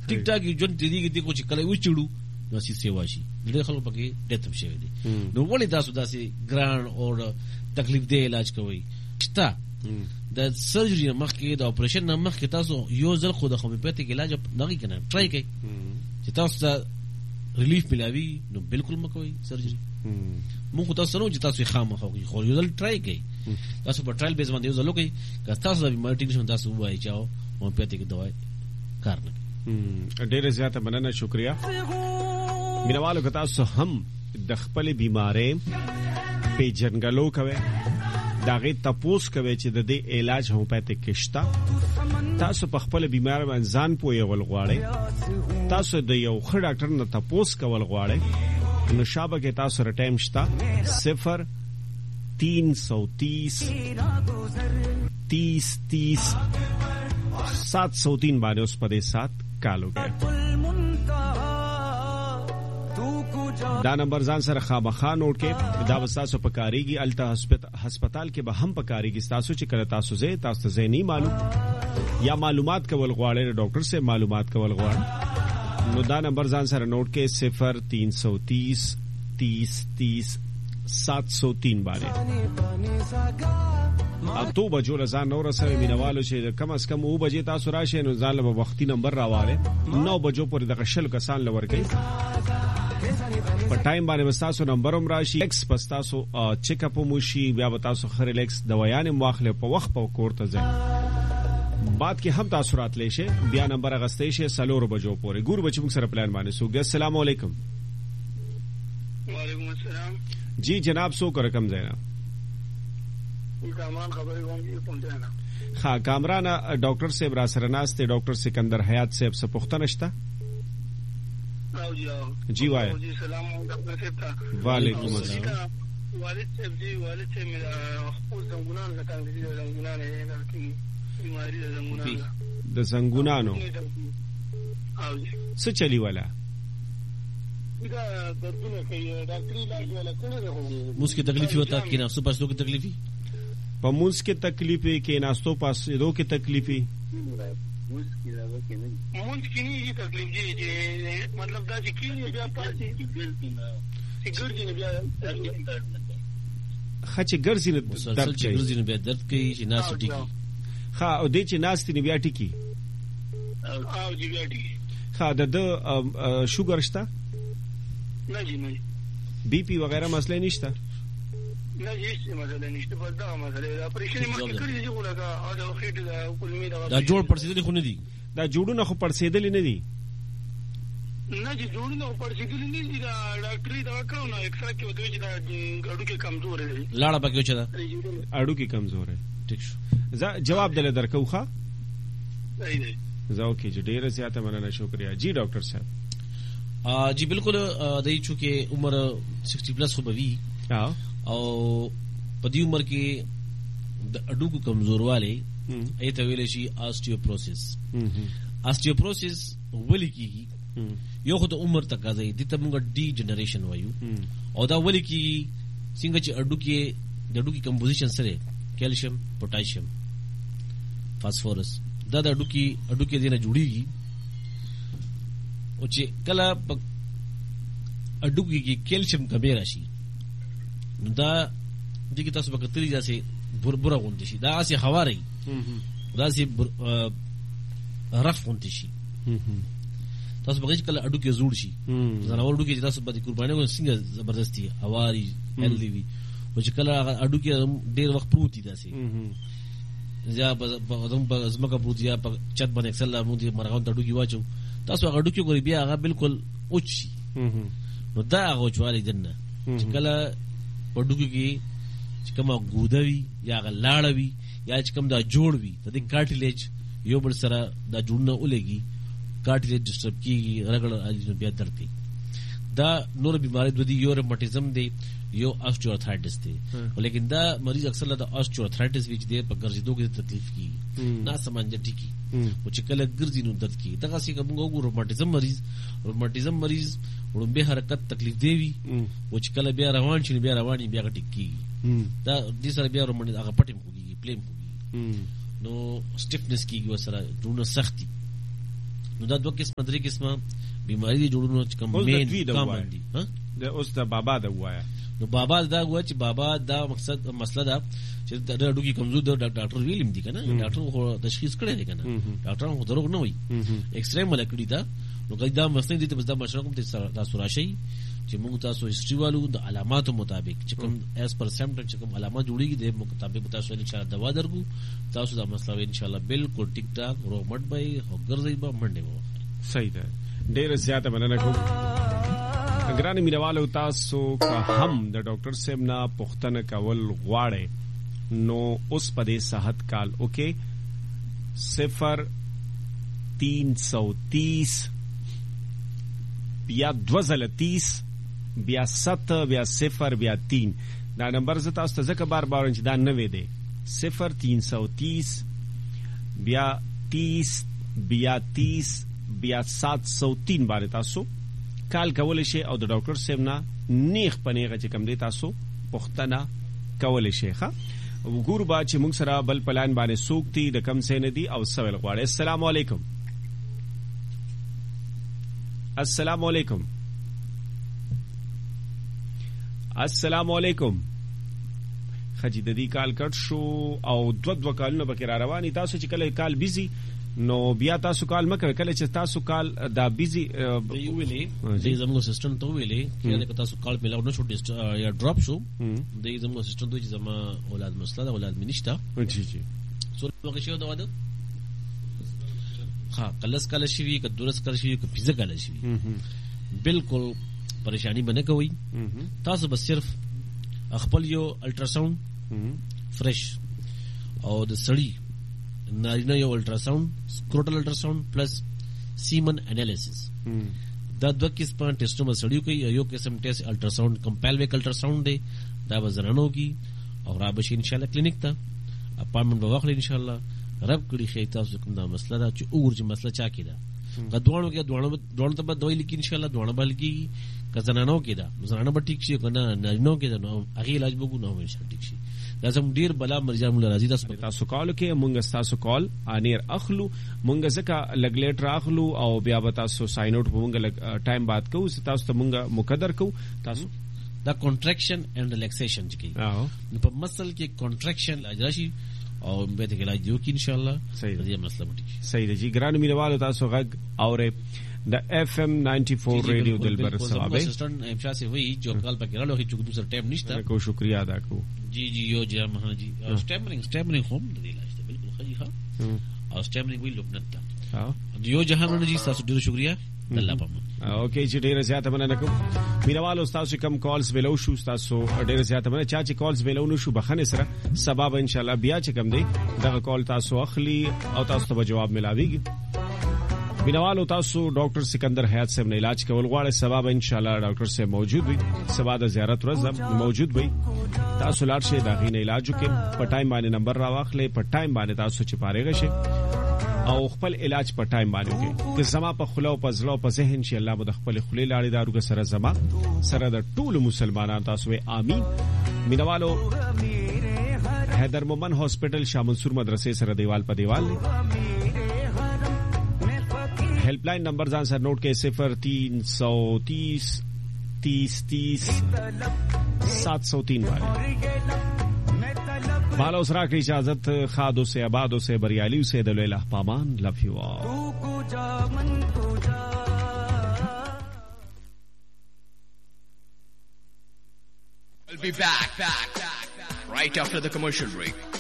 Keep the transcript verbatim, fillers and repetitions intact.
ټیک ټاک جون تیریږي دغه چې کله وچړو نو سي سیوا شي ډېر خلک پکې ډېته شوی دي نو ولې تاسو داسې ګران او تکلیف دی علاج کوي شته د سرجری مخکې د اپریشن مخکې تاسو یو ځل خو د هومیوپیتیک علاج نه کنه ټرای کړئ چې تاسو ته ریلیف ملاوي نو بالکل مکوئ سرجری مونږ تاسو نو چې تاسو خامخ خو یو ځل ټرای کړئ تاسو په ټرایل بیس باندې یو ځل وکړئ که تاسو د بیماری ټیک شون تاسو وایي چې هومیوپیتیک دوا کار نه کوي. ډېره زیاته مننه شکریہ مینوالو که تاسو هم د خپل بیماری په جنګلو کوي دا غي تپوس کوي چې د دې علاج هومیوپیتیک کشتا تاسو په خپل بیماری باندې ځان پوي ول غواړئ تاسو د یو ښه ډاکټر نه تپوس کول غواړئ نو شابه کې تاسو را ټایم شتا صفر تین سو تیس تیس تیس سات سو تین باندې اوس په دې سات کالو کې دا نمبر ځان سره خامخا نوٹ کې دا وساسو پکاريږي الته هسپتال کې به هم پکاريږي تاسو چې کله تاسو زه تاسو زه نه معلوم یا معلومات کول غواړئ ډاکټر سے معلومات کول غواړئ نو دا نمبر ځان سره نوٹ کې صفر تین سو تیس تیس تیس سات سو تین باندې اته بجو لزان نور سره مینوالو چې کم از کم او بجې تاسو راشئ نو ځان له وختي نمبر راواره نو بجو پورې د شل کسان لور کوي په ټایم باندې وستاسو نمبر هم راشي ایکس پستاسو چیک اپ مو شي بیا وتاسو خر ریلیکس دوايان مواخله په وخت په کوړه ځه بعد کې هم تاسو راتلی شي بیا نمبر اغستې شي سلور بجو پورې ګور بچو سره پلان باندې سو السلام علیکم. وعلیکم السلام. جی جناب سو کو رقم زینا کامران خبرې کوم کوم دینا ها کامران ډاکټر صاحب را سره ناشته ډاکټر سکندر حیات صاحب څخه پوښتنه شته جی وای جی سلام علیکم. وعلیکم السلام. والد صاحب جی والد صاحب میرا خپل زنګونان نه تنګ دي زنګونان یې نه کی بیماری د زنګونان د زنګونانو او څه چلی والا دا دردونه کوي ډاکټري علاج ولا کړه ده مسکه تکلیف ہوتا کې نه سو پاسو کې تکلیفي په موس کې تکلیفي کې ناستو پاس دو کې تکلیفي موس کې راو کې نه موس کې نه تکلیف دي چې مطلب دا چې کې بیا پاتې چې ګرځي نه بیا خچ ګرځي نه درد کوي ګرځي نه بیا درد کوي چې ناس ټیکی ها او دې چې ناس تی بیا ټیکی او دې بیا ټیکی ها د شوګر شته نه جی نه بی پی وغیرہ مسئلے نشته نه هیڅ مسئله نشته په دا مسئله اپریشن مخکې کړی دی ولګه دا خېټه دا کولمې دا دا جوړ پرسیدل خو نه دي دا جوړونه خو پرسیدل نه دي نه چې جوړونه خو پرسیدل نه دي دا ډاکټري دا کړو نو اکثر کې وته چې دا اډو کې کمزور دی لاړه پکې وچا دا اډو کې کمزور دی ټیک شو جواب دل درکو ښا صحیح دی زاو کې ډیره زیاته مننه شکریا جی ډاکټر صاحب جی بالکل دای چونکه عمر سکسٹی پلس خو بوي او په دې عمر کې د اډو کو کمزورواله ایته ویل شي آستیوپروسس آستیوپروسس ولې کیږي یو خو د عمر تقاضا دي ته موږ ډي جنریشن وایو او دا ولې کیږي څنګه چې اډو کې د اډو کې کمپوزیشن سره کیلشیم پوټاشیم فاسفورس دا د اډو کې اډو کې دینه جوړیږي او چې کله اډو کې کیلشیم کمی راشي دا دغه تاسو په کتري ځاسي بربره غونډي شي دا اسی خواري دا اسی رف غونډي شي تاسو به کله اډو کې زوړ شي زناور اډو کې تاسو به قرباني کو څنګه زبردستي خواري هلدي وي او چې کله اډو کې ډیر وخت پروتي داسي یا په زمکه پروتي یا په چت باندې اکسل مو دي مرغان اډو کې واچو تاسو اډو کې ګوري بیا هغه بالکل اوچ شي نو دا هغه چوالي دنه چې کله پډو کې چې کوم ګودوي یا غلاړوي یا چې کوم دا جوړ وي د کارټلیج یو بل سره دا جوړنه ولګي کارټلیج ډسټرب کیږي رګړ بیا درد کوي دا نور بیماری د یو روماتیزم دی یو آستیوارترایټس دی ولیکن دا مریض اکثر د آستیوارترایټس وچ دی په ګرځېدو کې تکلیف کیږي نه سمانځي ټکی او چې کله ګرځي نو درد کیږي دا څنګه موږ روماتیزم مریض روماتیزم مریض ورنبه حرکت تکلیف دی وي او چې کله بیا روان شي بیا رواني بیا ټکی دا دې سره بیا روماتیزم هغه پټم کوي پلیم کوي نو سټیفنس کیږي وسره دونه سختي نو دا دوه قسمه درې قسمه بیماری دي جوړونو چې کوم مین کام دي ها د اوس د بابا د وایا نو بابا دا وای چې بابا دا مقصد مسله دا چې د اډو کې کمزور د ډاکټر ویلم دي کنه ډاکټر خو تشخیص کړی دی کنه ډاکټر خو دروغ نه وای ایکس رے ملکړی دا نو کله دا مسله دي ته بس دا مشره کوم ته تاسو راشي چې موږ تاسو هیستوري والو د علاماتو مطابق چې کوم اس پر سمټم چې کوم علامات جوړیږي د مطابق تاسو ان شاء الله دوا درکو تاسو دا مسله ان شاء الله بالکل ټیک ټاک رومټ به او ګرځي به منډه به صحیح ده ډیر زیاته مننه کوم ګران مینوالو تاسو که هم د ډاکټر صاحب نه پوښتنه کول غواړئ نو اوس په دې صحت کال اوکے صفر تین سو تیس بیا دو زل تیس بیا ست بیا صفر بیا تین دا نمبر زه تاسو ته ځکه بار بار چې دا نوې دی صفر تین سو تیس بیا تیس بیا تیس بیا سات سو تین باندې تاسو کال کول شي او د ډاکټر صاحب نه نیخ پنیغه چې کم دی تاسو پښتنه کول شي ښه وګور با چې موږ سره بل پلان باندې سوکتی د کم سین دی او سوال غواړي السلام علیکم السلام علیکم السلام علیکم خجی د دې کال کټ شو او دو دو کالونه به را رواني تاسو چې کله کال بیزی نو بیا تاسو کال مکه کله چې تاسو کال دا بیزی ویلې د زموږ سیستم ته ویلې چې تاسو کال ملاو نه شو یا ډراپ شو د زموږ سیستم ته چې زما اولاد مسله اولاد منشتا جی جی څو وخت شو دا واده ها کلس کال شي ک دورس کال شي ک پیزه کال شي بالکل پریشانی بنه کوي تاسو بس صرف خپل یو الټراساوند فرش او د سړی نارینه یو الټراساوند سکروټل الټراساوند پلس سیمن انالیسس دا دوه قسمه ټیسټونه سړیو کوي یو قسم ټیسټ الټراساوند کمپیلویک الټراساوند دی دا وزرانو کی او را بشي ان شاء الله کلینیک ته اپارټمنټ واخلې ان شاء الله رب کړي خې تاسو کوم دا مسله دا چې اورج مسله چا کیدا غدوانو کې دوانو دوانو ته به دوی لیکي ان شاء الله دوانو بلکی کزنانو کې دا زنانه به ټیک شي کنه نارینو کې دا نو هغه علاج وګو نو ان شاء الله ټیک شي لازم ډیر بلا مرجان مولا راضي تاسو تاسو کال کې مونږ تاسو کال انیر اخلو مونږ ځکه لګلیټر اخلو او بیا به تاسو ساين اوټ مونږ ټایم بعد کوو تاسو ته مونږ مقدر کوو تاسو دا کنټریکشن اینڈ ریلیکسیشن چې کی په مسل کې کنټریکشن اجراشي او به ته علاج دیو کی ان شاء الله صحیح دی مسله ټیک صحیح دی ګران مینوالو تاسو غږ اورې د اف ام نائنٹی فور ریډیو دلبر صاحب اسسٹنٹ امشا سے وہی جو کال پہ کرالو ہی چوک دوسرا ٹائم نشتا کو شکریہ ادا کو جی جی یو جی ہاں جی اسٹیمرنگ اسٹیمرنگ ہوم دی علاج بالکل خجی ہاں اور اسٹیمرنگ وی لوکنتا ہاں یو جہان جی تاسو ډیر شکریہ الله پامه اوکے چې ډیر زیاته مننه کوم مینوالو تاسو کم کالز ویلو شو تاسو ډیر زیاته مننه چا چې کالز ویلو نو شو بخنه سره سبب ان شاء الله بیا چې کم دی دغه کال تاسو اخلي او تاسو ته جواب ملاويږي مینوالو تاسو ډاکټر سکندر حیات صاحب نه علاج کول غواړي سبب ان شاء الله ډاکټر صاحب موجود وي سبا د زیارت ورځ موجود وي تاسو لاړ شئ دا غي نه علاج وکړئ په ټایم باندې نمبر راواخلئ په ټایم باندې تاسو چې پاره غشئ او خپل علاج په ټایم باندې وکړي که زما په خلو په زړه په ذهن شي الله به خپل خلی لاړې دارو سره زما سره د ټول مسلمانانو تاسو امين مینوالو حیدر مومن هاسپټل شاه منصور مدرسې سره دیوال په دیوال help line number जान sir note के सिफर तीन सौ तीस तीस तीस सात सौ तीन वाले मालो उसरा की इजाजत खादो से आबादो से बरियाली से दलेला पामान love you all We'll be back, back, back, back right after the commercial break.